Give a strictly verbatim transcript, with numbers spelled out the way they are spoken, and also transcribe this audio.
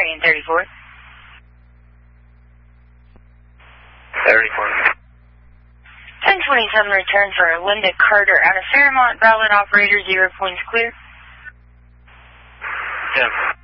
Marion thirty-four. thirty-four. ten twenty-seven return for Linda Carter out of Fairmont, valid operator, zero points clear. Yeah.